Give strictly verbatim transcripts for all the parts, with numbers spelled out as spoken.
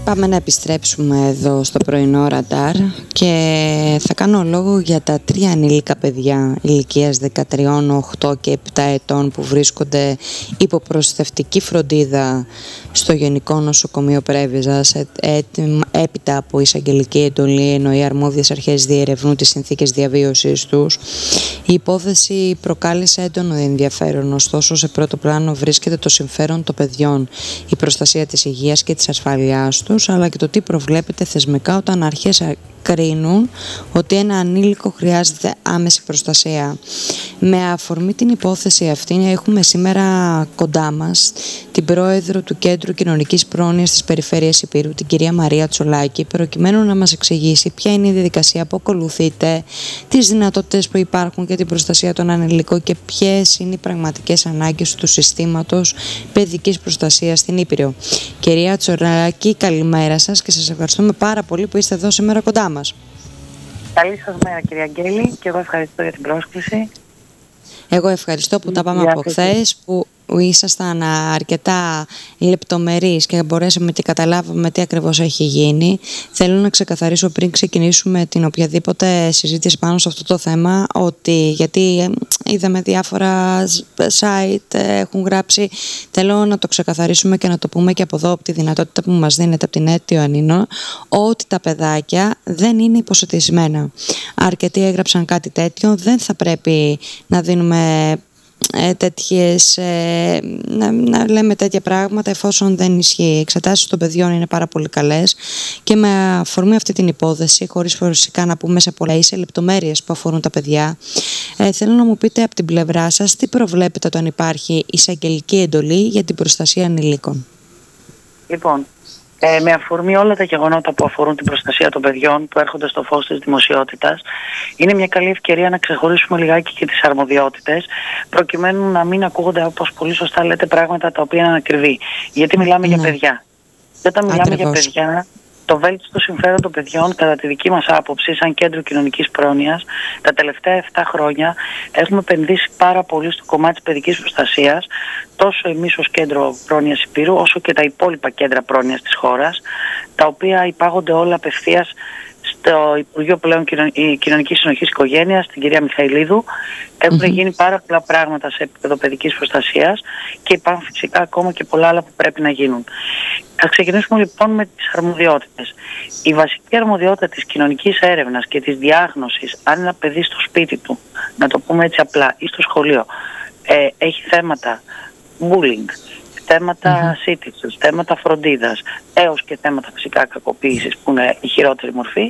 Πάμε να επιστρέψουμε εδώ στο πρωινό ραντάρ και θα κάνω λόγο για τα τρία ανήλικα παιδιά ηλικίας δεκατρία, οκτώ και επτά ετών που βρίσκονται υπό προστατευτική φροντίδα στο Γενικό Νοσοκομείο Πρέβεζας έπειτα από εισαγγελική εντολή, ενώ οι αρμόδιες αρχές διερευνούν τις συνθήκες διαβίωσης τους. Η υπόθεση προκάλεσε έντονο ενδιαφέρον, ωστόσο σε πρώτο πλάνο βρίσκεται το συμφέρον των παιδιών, η προστασία της υγείας και της ασφαλείας τους, αλλά και το τι προβλέπεται θεσμικά όταν αρχές κρίνουν ότι ένα ανήλικο χρειάζεται άμεση προστασία. Με αφορμή την υπόθεση αυτή έχουμε σήμερα κοντά μας την πρόεδρο του Κέντρου Κοινωνικής Πρόνοιας της Περιφέρειας Ηπείρου, την κυρία Μαρία Τσολάκη, προκειμένου να μας εξηγήσει ποια είναι η διαδικασία που ακολουθείται, τις δυνατότητες που υπάρχουν για την προστασία των ανηλίκων και ποιες είναι οι πραγματικές ανάγκες του συστήματος παιδικής προστασίας στην Ήπειρο. Κυρία Τσολάκη, καλημέρα σας και σας ευχαριστούμε πάρα πολύ που είστε εδώ σήμερα κοντά μας. Καλή σας μέρα, κυρία Αγγέλη, και εγώ ευχαριστώ για την πρόσκληση. Εγώ ευχαριστώ που τα πάμε από χθες, που ήσασταν αρκετά λεπτομερείς και μπορέσαμε και καταλάβαμε τι ακριβώς έχει γίνει. Θέλω να ξεκαθαρίσω πριν ξεκινήσουμε την οποιαδήποτε συζήτηση πάνω σε αυτό το θέμα, ότι γιατί είδαμε διάφορα site έχουν γράψει, θέλω να το ξεκαθαρίσουμε και να το πούμε και από εδώ, από τη δυνατότητα που μας δίνεται από την Αίτιο Ανίνο, ότι τα παιδάκια δεν είναι υποσυτισμένα. Αρκετοί έγραψαν κάτι τέτοιο, δεν θα πρέπει να δίνουμε Ε, τέτοιες, ε, να, να λέμε τέτοια πράγματα εφόσον δεν ισχύει. Οι εξετάσεις των παιδιών είναι πάρα πολύ καλές και με αφορμή αυτή την υπόθεση, χωρίς φυσικά να πούμε σε πολλά ή σε λεπτομέρειες που αφορούν τα παιδιά, ε, θέλω να μου πείτε από την πλευρά σας τι προβλέπετε όταν υπάρχει εισαγγελική εντολή για την προστασία ανηλίκων. Λοιπόν, Ε, με αφορμή όλα τα γεγονότα που αφορούν την προστασία των παιδιών που έρχονται στο φως της δημοσιότητας, είναι μια καλή ευκαιρία να ξεχωρίσουμε λιγάκι και τις αρμοδιότητες, προκειμένου να μην ακούγονται, όπως πολύ σωστά λέτε, πράγματα τα οποία είναι ακριβή. Γιατί μιλάμε ναι. για παιδιά. Και όταν μιλάμε Ακριβώς. για παιδιά, το βέλτιστο συμφέρον των παιδιών, κατά τη δική μας άποψη, σαν Κέντρο Κοινωνικής Πρόνοιας, τα τελευταία επτά χρόνια έχουμε επενδύσει πάρα πολύ στο κομμάτι της παιδικής προστασίας, τόσο εμείς ως Κέντρο Πρόνοιας Ηπείρου, όσο και τα υπόλοιπα κέντρα πρόνοιας της χώρας, τα οποία υπάγονται όλα απευθείας στο Υπουργείο πλέον Κοινωνικής Συνοχής Οικογένειας, την κυρία Μιχαηλίδου. Έχουν mm-hmm. γίνει πάρα πολλά πράγματα σε επίπεδο παιδικής προστασίας και υπάρχουν φυσικά ακόμα και πολλά άλλα που πρέπει να γίνουν. Θα ξεκινήσουμε λοιπόν με τις αρμοδιότητες. Η βασική αρμοδιότητα της κοινωνικής έρευνας και της διάγνωσης, αν ένα παιδί στο σπίτι του, να το πούμε έτσι απλά, ή στο σχολείο, ε, έχει θέματα bullying, θέματα mm-hmm. σύντησης, θέματα φροντίδας, έως και θέματα φυσικά κακοποίησης που είναι η χειρότερη μορφή,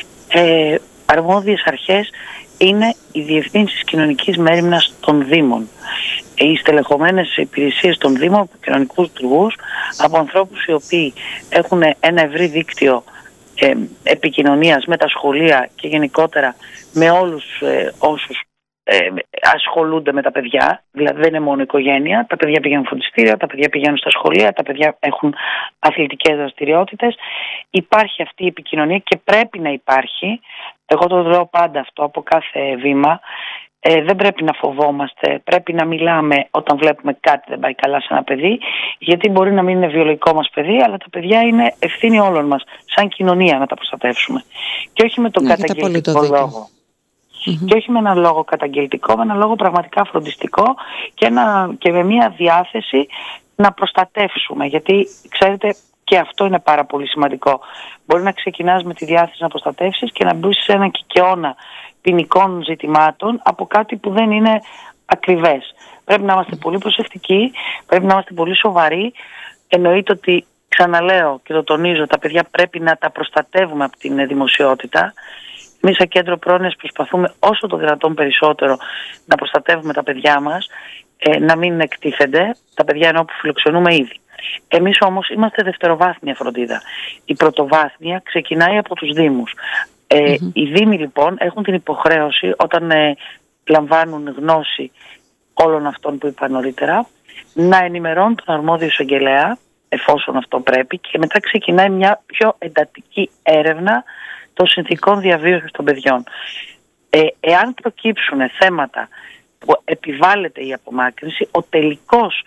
ε, αρμόδιες αρχές είναι οι διευθύνσεις κοινωνικής μέριμνας των Δήμων. Οι στελεχωμένες υπηρεσίες των Δήμων από κοινωνικούς λειτουργούς, από ανθρώπους οι οποίοι έχουν ένα ευρύ δίκτυο ε, επικοινωνίας με τα σχολεία και γενικότερα με όλους ε, όσους ε, ασχολούνται με τα παιδιά. Δηλαδή δεν είναι μόνο οικογένεια, τα παιδιά πηγαίνουν φροντιστήρια, τα παιδιά πηγαίνουν στα σχολεία, τα παιδιά έχουν αθλητικές δραστηριότητες. Υπάρχει αυτή η επικοινωνία και πρέπει να υπάρχει. Εγώ το λέω πάντα αυτό από κάθε βήμα. Ε, δεν πρέπει να φοβόμαστε, πρέπει να μιλάμε όταν βλέπουμε κάτι δεν πάει καλά σε ένα παιδί, γιατί μπορεί να μην είναι βιολογικό μας παιδί, αλλά τα παιδιά είναι ευθύνη όλων μας, σαν κοινωνία, να τα προστατεύσουμε. Και όχι με τον Έχετε καταγγελτικό λόγο. Mm-hmm. Και όχι με έναν λόγο καταγγελτικό, με έναν λόγο πραγματικά φροντιστικό και, ένα, και με μια διάθεση να προστατεύσουμε. Γιατί ξέρετε, και αυτό είναι πάρα πολύ σημαντικό. Μπορεί να ξεκινάς με τη διάθεση να προστατεύσεις και να μπεις σε ένα κικαιώνα ποινικών ζητημάτων από κάτι που δεν είναι ακριβές. Πρέπει να είμαστε πολύ προσεκτικοί, πρέπει να είμαστε πολύ σοβαροί. Εννοείται ότι, ξαναλέω και το τονίζω, τα παιδιά πρέπει να τα προστατεύουμε από την δημοσιότητα. Εμείς σαν Κέντρο Πρόνοιας προσπαθούμε όσο το δυνατόν περισσότερο να προστατεύουμε τα παιδιά μας, ε, να μην εκτίθενται, τα παιδιά ενώ που φιλοξενούμε ήδη. Εμείς όμως είμαστε δευτεροβάθμια φροντίδα. Η πρωτοβάθμια ξεκινάει από τους Δήμους. Ε, mm-hmm. Οι Δήμοι λοιπόν έχουν την υποχρέωση, όταν ε, λαμβάνουν γνώση όλων αυτών που είπα νωρίτερα, να ενημερώνουν τον αρμόδιο εισαγγελέα, εφόσον αυτό πρέπει, και μετά ξεκινάει μια πιο εντατική έρευνα των συνθηκών διαβίωσης των παιδιών. Ε, εάν προκύψουν θέματα που επιβάλλεται η απομάκρυνση, ο τελικός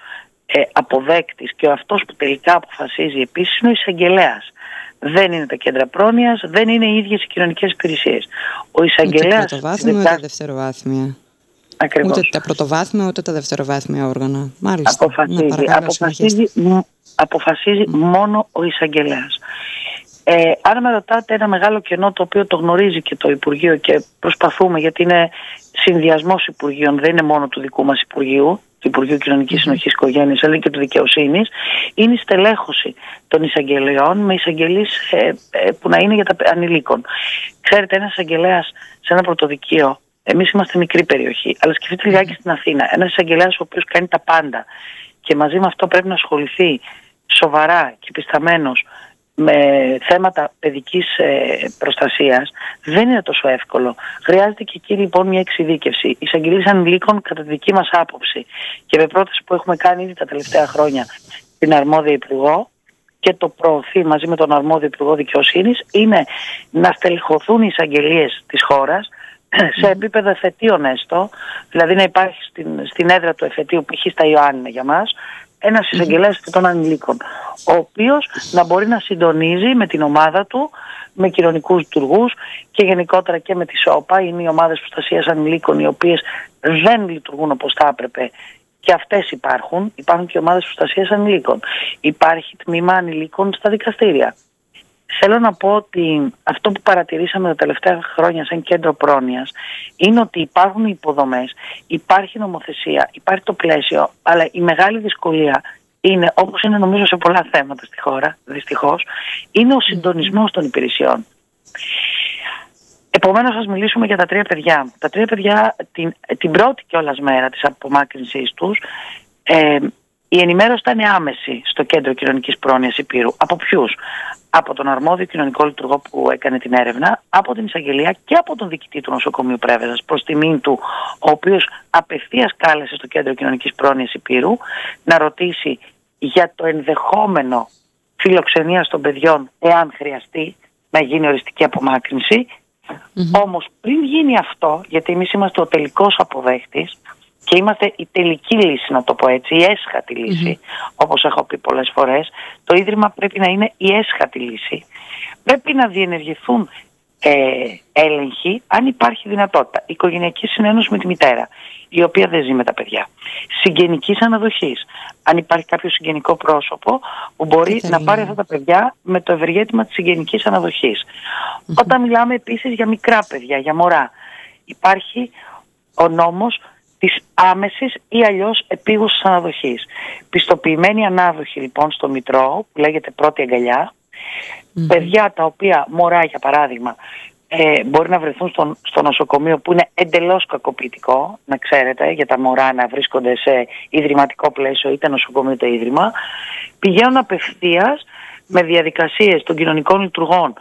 ε, αποδέκτης και ο αυτός που τελικά αποφασίζει επίσης είναι ο εισαγγελέας. Δεν είναι τα κέντρα πρόνοιας, δεν είναι οι ίδιες οι κοινωνικές υπηρεσίες. Ο εισαγγελέας... Ούτε πρωτοβάθμια, ούτε δευτεροβάθμια. Ακριβώς. Ούτε τα πρωτοβάθμια, ούτε τα δευτεροβάθμια όργανα. Μάλιστα. Αποφασίζει, ναι, παρακαλώ, αποφασίζει, αποφασίζει mm. μόνο ο εισαγγελέας. Ε, αν με ρωτάτε, ένα μεγάλο κενό το οποίο το γνωρίζει και το Υπουργείο και προσπαθούμε, γιατί είναι συνδυασμός Υπουργείων, δεν είναι μόνο του δικού μας Υπουργείου, του Υπουργείου Κοινωνικής Συνοχής Οικογένειας, αλλά και του Δικαιοσύνης, είναι η στελέχωση των εισαγγελιών με εισαγγελείς ε, ε, που να είναι για τα ανηλίκων. Ξέρετε, ένας εισαγγελέας σε ένα πρωτοδικείο, εμείς είμαστε μικρή περιοχή, αλλά σκεφτείτε λιγάκι στην Αθήνα, ένας εισαγγελέας ο οποίος κάνει τα πάντα και μαζί με αυτό πρέπει να ασχοληθεί σοβαρά και πισταμένος με θέματα παιδικής ε, προστασίας, δεν είναι τόσο εύκολο. Χρειάζεται και εκεί λοιπόν μια εξειδίκευση. Οι εισαγγελίες ανηλίκων, κατά τη δική μας άποψη και με πρόταση που έχουμε κάνει ήδη τα τελευταία χρόνια την αρμόδια Υπουργό και το προωθεί μαζί με τον αρμόδιο Υπουργό Δικαιοσύνης, είναι να στελεχωθούν οι εισαγγελίες της χώρας σε επίπεδο εφετείων έστω, δηλαδή να υπάρχει στην, στην έδρα του εφετείου, π.χ. στα Ιωάννινα για μας, ένας εισαγγελέας των ανηλίκων, ο οποίος να μπορεί να συντονίζει με την ομάδα του, με κοινωνικούς λειτουργούς και γενικότερα και με τη ΣΟΠΑ, είναι οι ομάδες προστασίας ανηλίκων, οι οποίες δεν λειτουργούν όπως θα έπρεπε και αυτές υπάρχουν. Υπάρχουν και ομάδες προστασίας ανηλίκων. Υπάρχει τμήμα ανηλίκων στα δικαστήρια. Θέλω να πω ότι αυτό που παρατηρήσαμε τα τελευταία χρόνια σαν κέντρο πρόνοιας είναι ότι υπάρχουν υποδομές, υπάρχει νομοθεσία, υπάρχει το πλαίσιο, αλλά η μεγάλη δυσκολία είναι, όπως είναι νομίζω σε πολλά θέματα στη χώρα, δυστυχώς, είναι ο συντονισμός των υπηρεσιών. Επομένως, ας μιλήσουμε για τα τρία παιδιά. Τα τρία παιδιά την, την πρώτη κιόλας μέρα της απομάκρυνσής τους, ε, η ενημέρωση ήταν άμεση στο Κέντρο Κοινωνικής Πρόνοιας Ηπείρου. Από ποιους? Από τον αρμόδιο κοινωνικό λειτουργό που έκανε την έρευνα, από την εισαγγελία και από τον διοικητή του νοσοκομείου Πρέβεζας, προς τιμήν του, ο οποίος απευθείας κάλεσε στο Κέντρο Κοινωνικής Πρόνοιας Ηπείρου να ρωτήσει για το ενδεχόμενο φιλοξενίας των παιδιών, εάν χρειαστεί να γίνει οριστική απομάκρυνση. Mm-hmm. Όμως πριν γίνει αυτό, γιατί εμείς είμαστε ο τελικός αποδέχτης και είμαστε η τελική λύση, να το πω έτσι, η έσχατη λύση, mm-hmm. όπως έχω πει πολλές φορές, το Ίδρυμα πρέπει να είναι η έσχατη λύση. Πρέπει να διενεργηθούν ε, έλεγχοι, αν υπάρχει δυνατότητα. Οικογενειακή συνένωση με τη μητέρα, η οποία δεν ζει με τα παιδιά. Συγγενικής αναδοχής, αν υπάρχει κάποιο συγγενικό πρόσωπο που μπορεί να πάρει αυτά τα παιδιά με το ευεργέτημα της συγγενικής αναδοχής. Mm-hmm. Όταν μιλάμε επίσης για μικρά παιδιά, για μωρά, υπάρχει ο νόμος της άμεσης ή αλλιώς επίγουσας αναδοχής. Πιστοποιημένη ανάδοχη λοιπόν στο Μητρό, που λέγεται πρώτη αγκαλιά, mm-hmm. παιδιά τα οποία, μωρά για παράδειγμα, ε, μπορεί να βρεθούν στο, στο νοσοκομείο, που είναι εντελώς κακοποιητικό, να ξέρετε, για τα μωρά να βρίσκονται σε ιδρυματικό πλαίσιο, είτε νοσοκομείο είτε ίδρυμα, πηγαίνουν απευθείας με διαδικασίες των κοινωνικών λειτουργών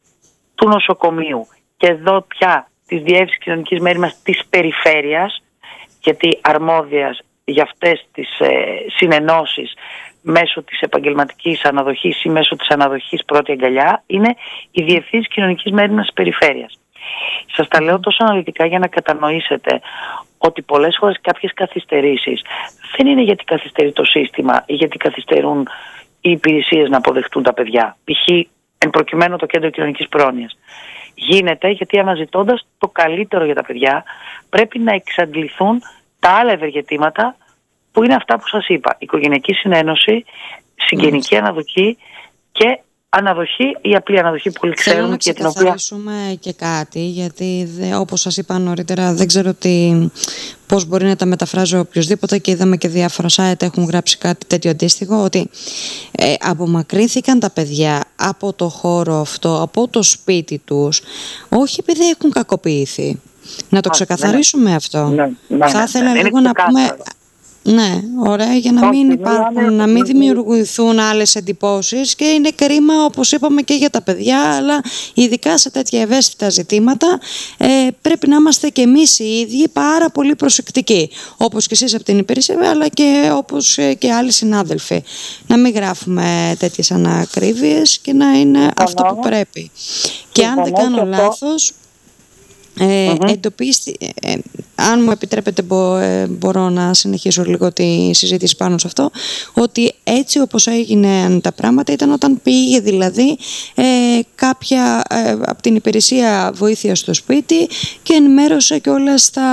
του νοσοκομείου και εδώ πια της Διεύθυνσης Κοινωνικής Μέριμνας της Περιφέρειας, γιατί αρμόδιας για αυτές τις ε, συνενώσεις μέσω της επαγγελματικής αναδοχής ή μέσω της αναδοχής πρώτη αγκαλιά είναι η Διευθύνση Κοινωνικής Μέριμνας της Περιφέρειας. Σας τα λέω τόσο αναλυτικά για να κατανοήσετε ότι πολλές φορές κάποιες καθυστερήσεις δεν είναι γιατί καθυστερεί το σύστημα ή γιατί καθυστερούν οι υπηρεσίες να αποδεχτούν τα παιδιά. Π.χ. εν προκειμένου το Κέντρο Κοινωνικής Πρόνοιας. Γίνεται γιατί αναζητώντας το καλύτερο για τα παιδιά πρέπει να εξαντληθούν τα άλλα ευεργετήματα που είναι αυτά που σας είπα. Οικογενειακή συνένωση, συγγενική mm. αναδοχή και αναδοχή ή απλή αναδοχή που όλοι ξέρουν. Θέλω να ξεκαθαρίσουμε οποία... και κάτι, γιατί δε, όπως σας είπα νωρίτερα, δεν ξέρω τι, πώς μπορεί να τα μεταφράζει οποιοδήποτε και είδαμε και διάφορα site έχουν γράψει κάτι τέτοιο αντίστοιχο, ότι ε, απομακρύνθηκαν τα παιδιά από το χώρο αυτό, από το σπίτι τους, όχι επειδή έχουν κακοποιηθεί. Να το ξεκαθαρίσουμε αυτό. Ναι, ναι, θα ήθελα ναι, λίγο να πούμε... Ναι, ωραία, για να μην υπάρχουν, να μην δημιουργηθούν άλλες εντυπώσεις και είναι κρίμα, όπως είπαμε, και για τα παιδιά, αλλά ειδικά σε τέτοια ευαίσθητα ζητήματα ε, πρέπει να είμαστε και εμείς οι ίδιοι πάρα πολύ προσεκτικοί, όπως και εσείς από την υπηρεσία, αλλά και όπως και άλλοι συνάδελφοι. Να μην γράφουμε τέτοιες ανακρίβειες και να είναι αυτό που πρέπει. Και αν δεν κάνω λάθος, Ε, mm-hmm. εντοπίστη, ε, αν μου επιτρέπετε μπο, ε, μπορώ να συνεχίσω λίγο τη συζήτηση πάνω σε αυτό, ότι έτσι όπως έγιναν τα πράγματα ήταν όταν πήγε δηλαδή ε, κάποια ε, από την υπηρεσία βοήθεια στο σπίτι και ενημέρωσε κιόλας τα,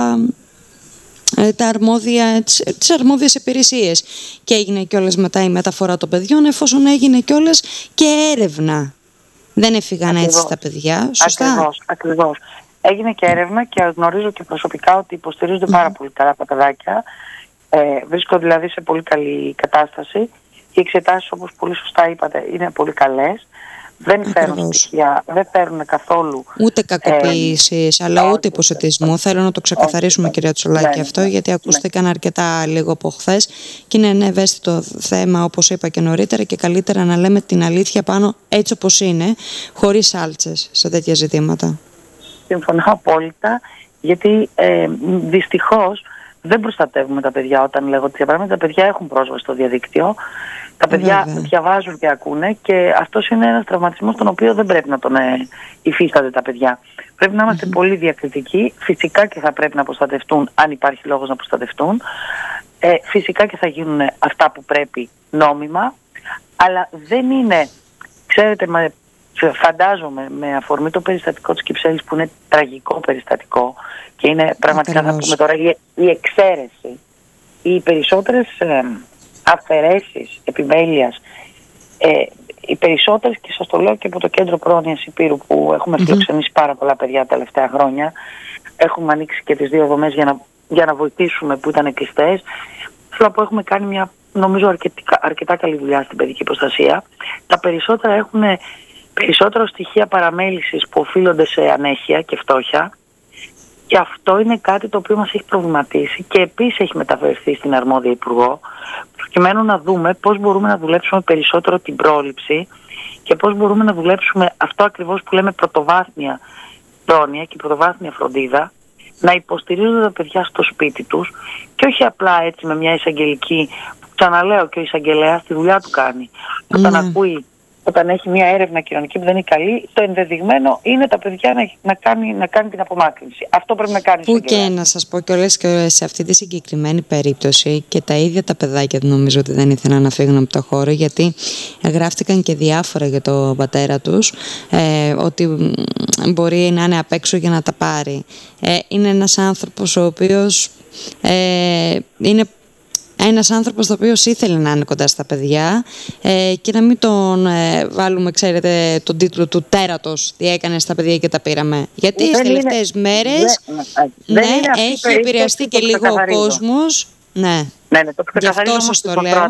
ε, τα αρμόδια, τις, τις αρμόδιες υπηρεσίες και έγινε κιόλας μετά η μεταφορά των παιδιών, εφόσον έγινε κιόλας και έρευνα. Δεν έφυγαν ακριβώς έτσι τα παιδιά, σωστά? Ακριβώς, ακριβώς. Έγινε και έρευνα και γνωρίζω και προσωπικά ότι υποστηρίζονται mm. πάρα πολύ καλά τα παιδάκια. Ε, βρίσκονται δηλαδή σε πολύ καλή κατάσταση. Οι εξετάσεις, όπως πολύ σωστά είπατε, είναι πολύ καλές. Δεν φέρνουν στοιχεία, δεν φέρνουν καθόλου ούτε κακοποίησης, ε, αλλά ούτε υποσυτισμού. Θέλω να το ξεκαθαρίσουμε, όχι, κυρία Τσολάκη, ναι, αυτό, γιατί ναι, ακούστηκαν ναι. αρκετά λίγο από χθες και είναι ένα ευαίσθητο θέμα, όπως είπα και νωρίτερα, και καλύτερα να λέμε την αλήθεια πάνω έτσι όπως είναι, χωρίς σάλτσες σε τέτοια ζητήματα. Συμφωνώ απόλυτα, γιατί ε, δυστυχώς δεν προστατεύουμε τα παιδιά όταν λέγω τέτοια πράγματα. Τα παιδιά έχουν πρόσβαση στο διαδίκτυο, τα παιδιά Βέβαια. διαβάζουν και ακούνε, και αυτός είναι ένας τραυματισμός τον οποίο δεν πρέπει να τον ε, υφίσταται τα παιδιά. Πρέπει να είμαστε mm-hmm. πολύ διακριτικοί. Φυσικά και θα πρέπει να προστατευτούν αν υπάρχει λόγος να προστατευτούν. Ε, φυσικά και θα γίνουν αυτά που πρέπει νόμιμα, αλλά δεν είναι, ξέρετε, με, φαντάζομαι με αφορμή το περιστατικό της Κυψέλης, που είναι τραγικό περιστατικό και είναι πραγματικά, θα πούμε τώρα, η, η εξαίρεση. Οι περισσότερες ε, αφαιρέσεις επιμέλειας, ε, οι περισσότερες, και σας το λέω και από το κέντρο πρόνοιας Υπήρου, που έχουμε mm-hmm. φιλοξενήσει πάρα πολλά παιδιά τα τελευταία χρόνια, έχουμε ανοίξει και τις δύο δομές για να, για να βοηθήσουμε που ήταν κλειστές. Θέλω που έχουμε κάνει μια, νομίζω, αρκετά, αρκετά καλή δουλειά στην παιδική προστασία. Τα περισσότερα έχουν περισσότερο στοιχεία παραμέλησης που οφείλονται σε ανέχεια και φτώχεια, και αυτό είναι κάτι το οποίο μας έχει προβληματίσει και επίσης έχει μεταφερθεί στην αρμόδια Υπουργό, προκειμένου να δούμε πώς μπορούμε να δουλέψουμε περισσότερο την πρόληψη και πώς μπορούμε να δουλέψουμε αυτό ακριβώς που λέμε πρωτοβάθμια πρόνοια και πρωτοβάθμια φροντίδα, να υποστηρίζονται τα παιδιά στο σπίτι τους και όχι απλά έτσι με μια εισαγγελική, που ξαναλέω και ο εισαγγελέας τη δουλειά του κάνει. Όταν mm. ακούει, όταν έχει μια έρευνα κοινωνική που δεν είναι καλή, το ενδεδειγμένο είναι τα παιδιά να, να, κάνει, να κάνει την απομάκρυνση. Αυτό πρέπει να κάνει. Που και να σας πω κιόλας, και σε αυτή τη συγκεκριμένη περίπτωση και τα ίδια τα παιδάκια νομίζω ότι δεν ήθελαν να φύγουν από το χώρο, γιατί γράφτηκαν και διάφορα για τον πατέρα τους, ε, ότι μπορεί να είναι απ' έξω για να τα πάρει. Ε, είναι ένας άνθρωπος ο οποίος ε, είναι ένας άνθρωπος ο οποίος ήθελε να είναι κοντά στα παιδιά ε, και να μην τον ε, βάλουμε, ξέρετε, τον τίτλο του τέρατος, τι έκανε στα παιδιά και τα πήραμε. Γιατί στις τελευταίες μέρες δεν, ναι, δεν έχει επηρεαστεί και λίγο ο κόσμος. Ναι, ναι, ναι, το ξεκαθαρίζω όμως το λέω.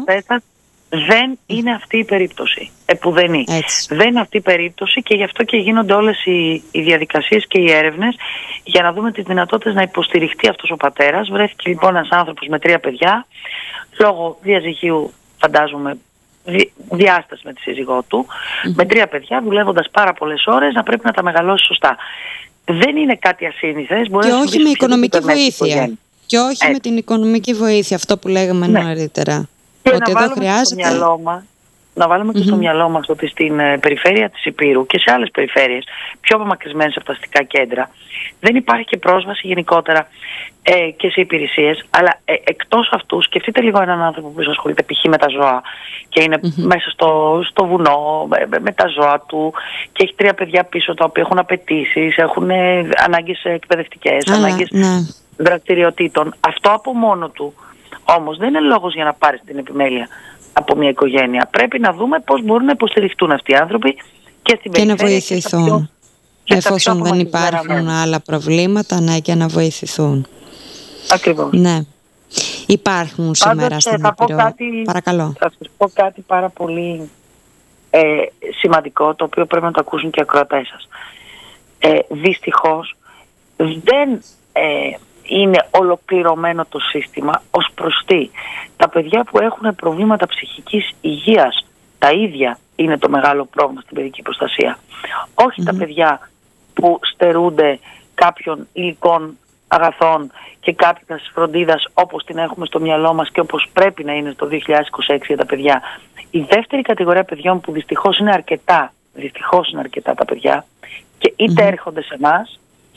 Δεν είναι αυτή η περίπτωση. Επουδενή. Δεν είναι αυτή η περίπτωση, και γι' αυτό και γίνονται όλες οι, οι διαδικασίες και οι έρευνες για να δούμε τις δυνατότητες να υποστηριχτεί αυτός ο πατέρας. Βρέθηκε λοιπόν ένας άνθρωπος με τρία παιδιά, λόγω διαζυγίου, φαντάζομαι, δι, διάσταση με τη σύζυγό του, mm-hmm. με τρία παιδιά, δουλεύοντας πάρα πολλές ώρες, να πρέπει να τα μεγαλώσει σωστά. Δεν είναι κάτι ασύνηθες. Και όχι με οικονομική βοήθεια. Και όχι ε. με την οικονομική βοήθεια, αυτό που λέγαμε ναι. νωρίτερα. Και ότι να, βάλουμε χρειάζεται... στο μυαλό μας, να βάλουμε και mm-hmm. στο μυαλό μας ότι στην ε, περιφέρεια της Υπήρου και σε άλλες περιφέρειες πιο απομακρυσμένες από τα αστικά κέντρα δεν υπάρχει και πρόσβαση γενικότερα ε, και σε υπηρεσίες, αλλά ε, εκτός αυτού σκεφτείτε λίγο έναν άνθρωπο που ασχολείται π.χ. με τα ζώα και είναι mm-hmm. μέσα στο, στο βουνό με, με τα ζώα του και έχει τρία παιδιά πίσω τα οποία έχουν απαιτήσεις, έχουν ε, ανάγκες εκπαιδευτικές, ah, ανάγκες ναι. δραστηριοτήτων. Αυτό από μόνο του όμως δεν είναι λόγος για να πάρεις την επιμέλεια από μια οικογένεια. Πρέπει να δούμε πώς μπορούν να υποστηριχτούν αυτοί οι άνθρωποι και στην και περιφέρεια. Να βοηθηθούν. Και εφόσον δεν υπάρχουν άλλα προβλήματα, ναι, και να βοηθηθούν. Ακριβώς. Ναι. Υπάρχουν σήμερα Πάντως, στην Ήπειρο. Παρακαλώ. Θα σας πω κάτι πάρα πολύ ε, σημαντικό, το οποίο πρέπει να το ακούσουν και οι ακροατές σας. Ε, δυστυχώς δεν... Ε, είναι ολοκληρωμένο το σύστημα ως προς τι. Τα παιδιά που έχουν προβλήματα ψυχικής υγείας, τα ίδια είναι το μεγάλο πρόβλημα στην παιδική προστασία. Όχι mm-hmm. τα παιδιά που στερούνται κάποιων υλικών αγαθών και κάποιας φροντίδας όπως την έχουμε στο μυαλό μας και όπως πρέπει να είναι το δύο χιλιάδες είκοσι έξι για τα παιδιά. Η δεύτερη κατηγορία παιδιών που δυστυχώς είναι αρκετά, δυστυχώς είναι αρκετά τα παιδιά, και είτε mm-hmm. έρχονται σε εμάς,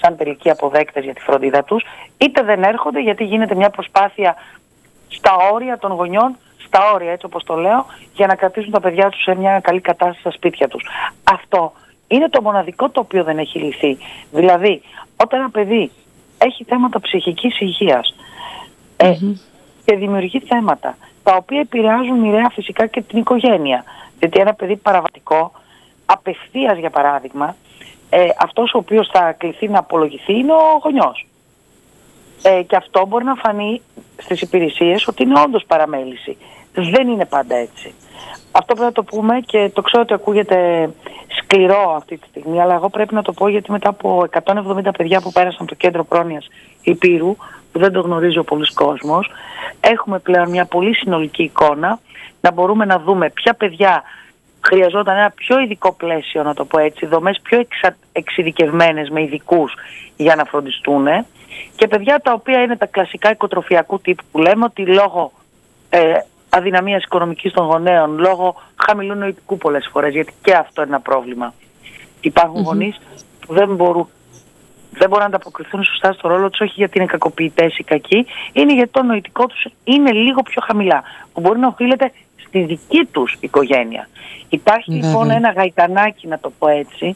σαν τελικοί αποδέκτες για τη φροντίδα τους, είτε δεν έρχονται γιατί γίνεται μια προσπάθεια στα όρια των γονιών, στα όρια έτσι όπως το λέω, για να κρατήσουν τα παιδιά τους σε μια καλή κατάσταση στα σπίτια τους. Αυτό είναι το μοναδικό το οποίο δεν έχει λυθεί. Δηλαδή, όταν ένα παιδί έχει θέματα ψυχικής υγείας ε, mm-hmm. και δημιουργεί θέματα τα οποία επηρεάζουν μοιραία φυσικά και την οικογένεια. Γιατί ένα παιδί παραβατικό, απευθείας για παράδειγμα, ε, αυτός ο οποίος θα κληθεί να απολογηθεί είναι ο γονιός. Ε, και αυτό μπορεί να φανεί στις υπηρεσίες ότι είναι όντως παραμέληση. Δεν είναι πάντα έτσι. Αυτό πρέπει να το πούμε και το ξέρω ότι ακούγεται σκληρό αυτή τη στιγμή, αλλά εγώ πρέπει να το πω γιατί μετά από εκατόν εβδομήντα παιδιά που πέρασαν το κέντρο πρόνοιας Υπήρου, που δεν το γνωρίζει ο πολλής κόσμος, έχουμε πλέον μια πολύ συνολική εικόνα, να μπορούμε να δούμε ποια παιδιά χρειαζόταν ένα πιο ειδικό πλαίσιο, να το πω έτσι, δομές πιο εξα... εξειδικευμένες με ειδικούς για να φροντιστούν, και παιδιά τα οποία είναι τα κλασικά οικοτροφιακού τύπου που λέμε ότι λόγω ε, αδυναμίας οικονομικής των γονέων, λόγω χαμηλού νοητικού πολλές φορές, γιατί και αυτό είναι ένα πρόβλημα. Υπάρχουν mm-hmm. γονείς που δεν μπορούν, δεν μπορούν να ανταποκριθούν σωστά στο ρόλο τους, όχι γιατί είναι κακοποιητές ή κακοί, είναι γιατί το νοητικό τους είναι λίγο πιο χαμηλά, που μπορεί να οφείλεται στη δική τους οικογένεια. Υπάρχει mm-hmm. λοιπόν ένα γαϊτανάκι, να το πω έτσι,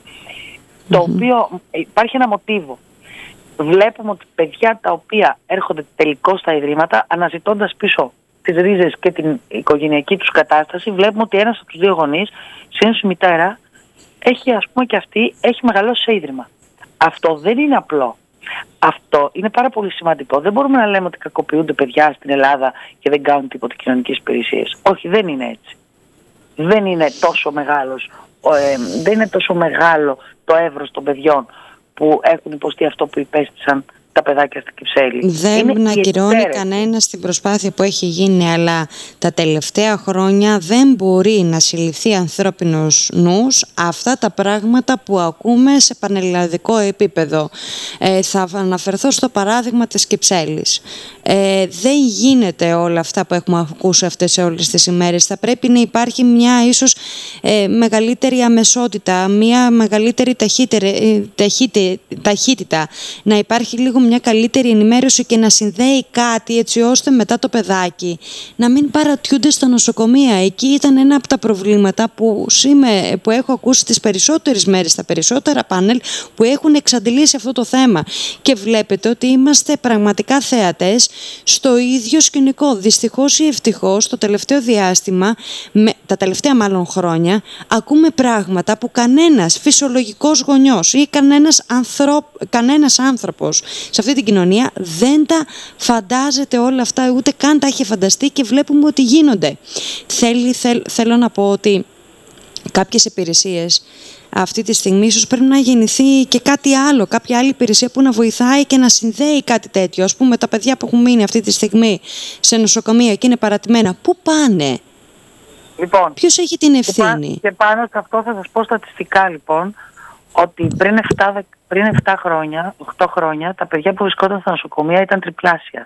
το mm-hmm. οποίο υπάρχει ένα μοτίβο. Βλέπουμε ότι παιδιά τα οποία έρχονται τελικώς στα ιδρύματα, αναζητώντας πίσω τις ρίζες και την οικογενειακή τους κατάσταση, βλέπουμε ότι ένας από τους δύο γονείς, συνήθως η μητέρα, έχει ας πούμε και αυτή, έχει μεγαλώσει σε ίδρυμα. Αυτό δεν είναι απλό. Αυτό είναι πάρα πολύ σημαντικό. Δεν μπορούμε να λέμε ότι κακοποιούνται παιδιά στην Ελλάδα και δεν κάνουν τίποτα κοινωνικές υπηρεσίες. Όχι, δεν είναι έτσι. Δεν είναι τόσο μεγάλος, ε, δεν είναι τόσο μεγάλο το εύρος των παιδιών που έχουν υποστεί αυτό που υπέστησαν τα παιδάκια στην Κυψέλη. Δεν ακυρώνει κανένα την προσπάθεια που έχει γίνει, αλλά τα τελευταία χρόνια δεν μπορεί να συλληφθεί ανθρώπινος νους αυτά τα πράγματα που ακούμε σε πανελλαδικό επίπεδο. Ε, θα αναφερθώ στο παράδειγμα της Κυψέλης. Ε, δεν γίνεται όλα αυτά που έχουμε ακούσει αυτές όλες τις ημέρες. Θα πρέπει να υπάρχει μια ίσως ε, μεγαλύτερη αμεσότητα, μια μεγαλύτερη ταχύτερη, ταχύτητα, ταχύτητα, να υπάρχει λίγο μια καλύτερη ενημέρωση και να συνδέει κάτι έτσι ώστε μετά το παιδάκι να μην παρατιούνται στα νοσοκομεία. Εκεί ήταν ένα από τα προβλήματα που, σήμε, που έχω ακούσει τις περισσότερες μέρες, τα περισσότερα πάνελ που έχουν εξαντλήσει αυτό το θέμα. Και βλέπετε ότι είμαστε πραγματικά θέατες στο ίδιο σκηνικό. Δυστυχώς ή ευτυχώς το τελευταίο διάστημα, με, τα τελευταία μάλλον χρόνια, ακούμε πράγματα που κανένας φυσιολογικός γονιός ή κανένας, ανθρω... κανένας άνθρωπος σε αυτή την κοινωνία δεν τα φαντάζεται όλα αυτά, ούτε καν τα έχει φανταστεί, και βλέπουμε ότι γίνονται. Θέλει, θέλ, θέλω να πω ότι κάποιες υπηρεσίες αυτή τη στιγμή ίσως πρέπει να γεννηθεί και κάτι άλλο, κάποια άλλη υπηρεσία που να βοηθάει και να συνδέει κάτι τέτοιο. Ας πούμε τα παιδιά που έχουν μείνει αυτή τη στιγμή σε νοσοκομεία και είναι παρατημένα, πού πάνε? Λοιπόν, ποιος έχει την ευθύνη? Και, και πάνω σε αυτό θα σας πω στατιστικά λοιπόν, ότι πριν επτά, πριν επτά χρόνια, οκτώ χρόνια, τα παιδιά που βρισκόταν στα νοσοκομεία ήταν τριπλάσια.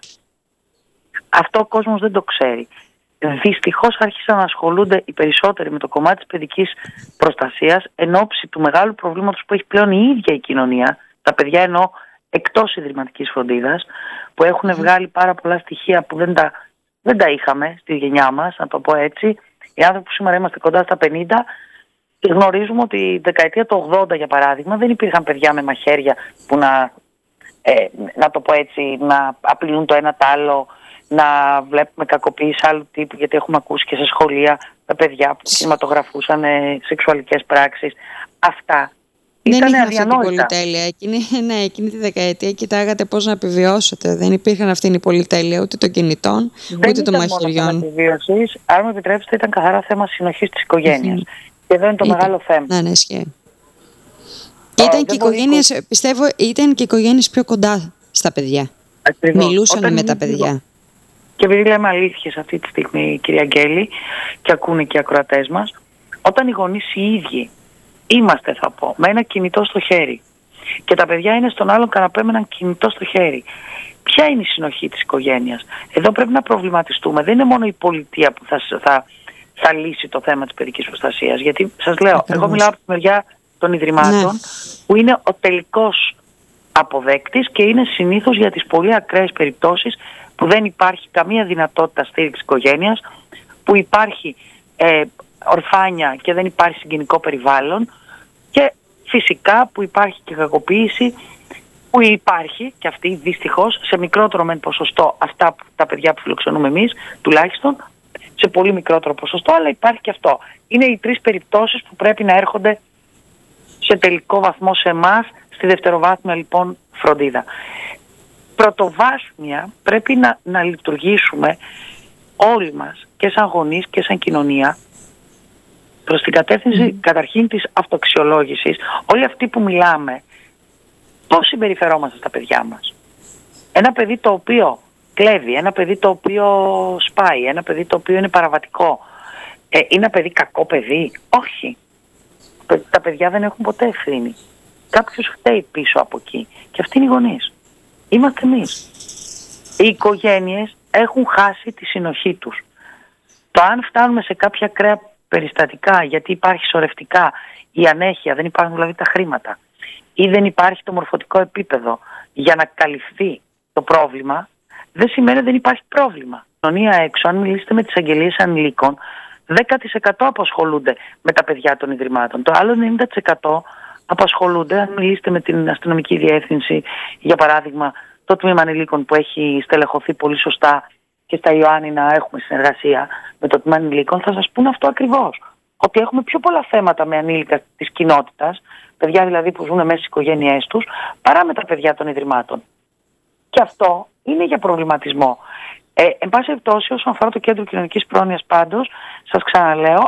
Αυτό ο κόσμος δεν το ξέρει. Δυστυχώς άρχισαν να ασχολούνται οι περισσότεροι με το κομμάτι της παιδικής προστασίας εν ώψη του μεγάλου προβλήματος που έχει πλέον η ίδια η κοινωνία, τα παιδιά εννοώ εκτός ιδρυματικής φροντίδας, που έχουν mm. βγάλει πάρα πολλά στοιχεία που δεν τα, δεν τα είχαμε στη γενιά μας, να το πω έτσι. Οι άνθρωποι που σήμερα είμαστε κοντά στα πενήντα, γνωρίζουμε ότι η δεκαετία του ογδόντα για παράδειγμα δεν υπήρχαν παιδιά με μαχαίρια που να, ε, να το πω έτσι, να απειλούν το ένα τ' άλλο, να βλέπουμε κακοποίηση άλλου τύπου, γιατί έχουμε ακούσει και σε σχολεία τα παιδιά που κινηματογραφούσαν ε, σεξουαλικές πράξεις. Αυτά ήταν αδιανόητα. Δεν είχαν αυτή την πολυτέλεια. Εκείνη, ναι, εκείνη τη δεκαετία κοιτάγατε πώς να επιβιώσετε. Δεν υπήρχαν αυτή η πολυτέλεια ούτε των κινητών, δεν ούτε των μαχαιριών. Δεν ήταν επιβίωσης. Αν μου επιτρέψετε, ήταν καθαρά θέμα συνοχής της οικογένειας. Mm-hmm. Και εδώ είναι το ήταν. μεγάλο θέμα. Ναι, ναι, ισχύει. Και ήταν και οικογένειες, μπορεί... πιστεύω, ήταν και οικογένειες πιο κοντά στα παιδιά. Ακριβώς. Μιλούσαν με τα παιδιά. Λίγο. Και επειδή λέμε αλήθειες αυτή τη στιγμή, κυρία Αγγέλη, και ακούνε και οι ακροατές μας, όταν οι γονείς οι ίδιοι είμαστε, θα πω, με ένα κινητό στο χέρι και τα παιδιά είναι στον άλλον καναπέ με έναν κινητό στο χέρι, ποια είναι η συνοχή της οικογένειας? Εδώ πρέπει να προβληματιστούμε. Δεν είναι μόνο η πολιτεία που θα, θα, θα λύσει το θέμα της παιδικής προστασίας. Γιατί σας λέω, Ακριβώς. εγώ μιλάω από τη μεριά των ιδρυμάτων, ναι. που είναι ο τελικός αποδέκτης και είναι συνήθως για τις πολύ ακραίες περιπτώσεις που δεν υπάρχει καμία δυνατότητα στήριξης οικογένειας, που υπάρχει ε, ορφάνια και δεν υπάρχει συγγενικό περιβάλλον και φυσικά που υπάρχει και κακοποίηση, που υπάρχει και αυτή δυστυχώς σε μικρότερο μεν ποσοστό, αυτά τα παιδιά που φιλοξενούμε εμείς τουλάχιστον, σε πολύ μικρότερο ποσοστό, αλλά υπάρχει και αυτό. Είναι οι τρεις περιπτώσεις που πρέπει να έρχονται σε τελικό βαθμό σε εμάς, στη δευτεροβάθμια λοιπόν φροντίδα. Πρωτοβάθμια πρέπει να, να λειτουργήσουμε όλοι μας και σαν γονείς και σαν κοινωνία προς την κατεύθυνση mm. καταρχήν της αυτοαξιολόγησης. Όλοι αυτοί που μιλάμε, πώς συμπεριφερόμαστε στα παιδιά μας. Ένα παιδί το οποίο κλέβει, ένα παιδί το οποίο σπάει, ένα παιδί το οποίο είναι παραβατικό, ε, είναι ένα παιδί κακό παιδί? Όχι. Τα παιδιά δεν έχουν ποτέ ευθύνη. Κάποιος φταίει πίσω από εκεί. Και αυτοί είναι οι γονείς. Είμαστε εμείς. Οι οικογένειες έχουν χάσει τη συνοχή τους. Το αν φτάνουμε σε κάποια ακραία περιστατικά, γιατί υπάρχει σωρευτικά η ανέχεια, δεν υπάρχουν δηλαδή τα χρήματα, ή δεν υπάρχει το μορφωτικό επίπεδο για να καλυφθεί το πρόβλημα, δεν σημαίνει ότι δεν υπάρχει πρόβλημα. Στην κοινωνία έξω, αν μιλήσετε με τις αγγελίες ανηλίκων, δέκα τοις εκατό απασχολούνται με τα παιδιά των ιδρυμάτων. Το άλλο ενενήντα τοις εκατό απασχολούνται, αν μιλήσετε με την αστυνομική διεύθυνση, για παράδειγμα, το τμήμα ανηλίκων που έχει στελεχωθεί πολύ σωστά και στα Ιωάννινα έχουμε συνεργασία με το τμήμα ανηλίκων, θα σας πούνε αυτό ακριβώς. Ότι έχουμε πιο πολλά θέματα με ανήλικα της κοινότητας, παιδιά δηλαδή που ζουν μέσα στις οικογένειές τους, παρά με τα παιδιά των ιδρυμάτων. Και αυτό είναι για προβληματισμό. Ε, εν πάση περιπτώσει, όσον αφορά το Κέντρο Κοινωνικής Πρόνοιας, πάντως, σας ξαναλέω,